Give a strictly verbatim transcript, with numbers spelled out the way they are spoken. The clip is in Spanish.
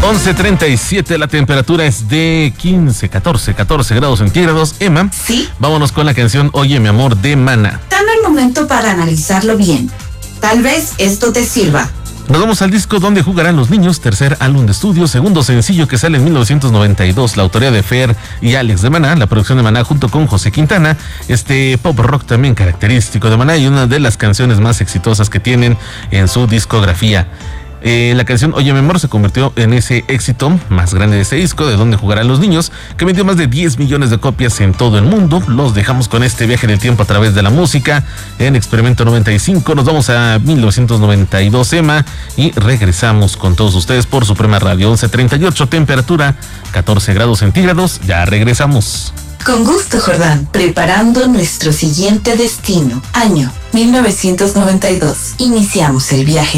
once treinta y siete, la temperatura es de quince, catorce, catorce grados centígrados. Emma, sí. Vámonos con la canción Oye mi amor de Maná. Dame el momento para analizarlo bien. Tal vez esto te sirva. Nos vamos al disco Donde jugarán los niños, tercer álbum de estudio, segundo sencillo que sale en mil novecientos noventa y dos, la autoría de Fer y Alex de Maná, la producción de Maná junto con José Quintana, este pop rock también característico de Maná y una de las canciones más exitosas que tienen en su discografía. Eh, la canción Oye mi amor se convirtió en ese éxito más grande de ese disco, de Donde jugarán los niños, que vendió más de diez millones de copias en todo el mundo. Los dejamos con este viaje en el tiempo a través de la música en Experimento noventa y cinco. Nos vamos a mil novecientos noventa y dos, Emma, y regresamos con todos ustedes por Suprema Radio. Once treinta y ocho, temperatura catorce grados centígrados. Ya regresamos. Con gusto, Jordán. Preparando nuestro siguiente destino. Año mil novecientos noventa y dos. Iniciamos el viaje.